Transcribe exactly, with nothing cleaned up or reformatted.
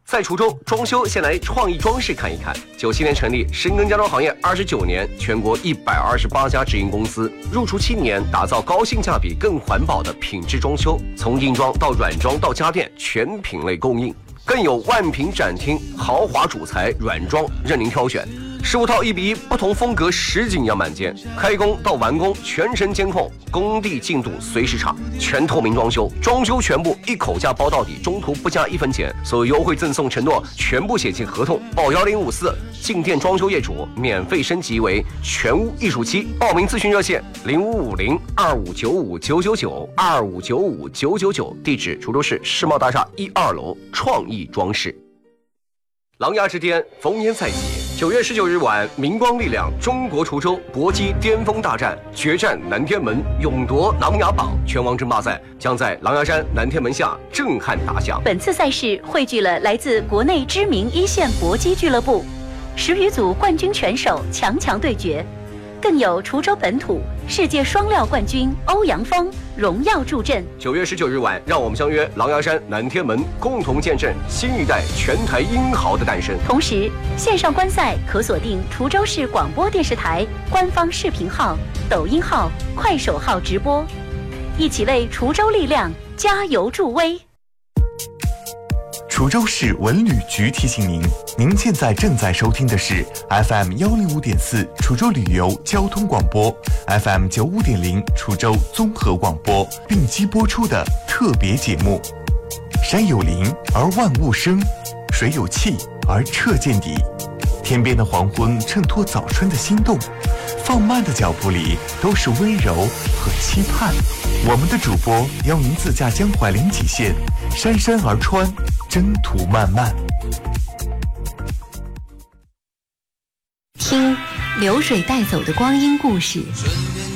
在滁州装修，先来创意装饰看一看。九七年成立，深耕家装行业二十九年，全国一百二十八家直营公司，入驻七年，打造高性价比、更环保的品质装修，从硬装到软装到家电，全品类供应，更有万品展厅，豪华主材软装任您挑选。十五套一比一不同风格实景样板间，开工到完工全程监控，工地进度随时查，全透明装修，装修全部一口价包到底，中途不加一分钱，所有优惠赠送承诺全部写进合同，报幺零五四，进店装修业主免费升级为全屋艺术期，报名咨询热线零五五零二五九五九九九二五九五九九九，地址滁州市世贸大厦一二楼创意装饰。琅琊之巅，烽烟在即。九月十九日晚，明光力量中国滁州搏击巅峰大战，决战南天门，勇夺琅琊榜。拳王争霸赛将在琅琊山南天门下震撼打响。 本次赛事汇聚了来自国内知名一线搏击俱乐部十余组冠军拳手强强对决，更有滁州本土世界双料冠军欧阳锋荣耀助阵。 九月十九日晚，让我们相约琅琊山南天门，共同见证新一代拳台英豪的诞生。 同时，线上观赛可锁定滁州市广播电视台官方视频号、抖音号、快手号直播，一起为滁州力量加油助威。 滁州市文旅局提醒您，您现在正在收听的是 F M 幺零五点四滁州旅游交通广播 ，F M 九五点零滁州综合广播并机播出的特别节目。山有灵而万物生，水有气而彻见底。天边的黄昏衬托早春的心动，放慢的脚步里都是温柔和期盼。我们的主播邀您自驾江淮临济县，姗姗而穿，征途漫漫。 听流水带走的光阴故事，